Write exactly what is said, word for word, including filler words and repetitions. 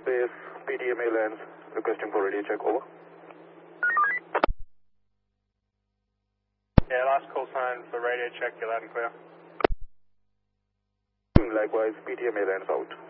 space, P D M A lands, requesting for radio check, over. Yeah, last call sign for radio check, you're loud and clear. Likewise, P D M A lands out.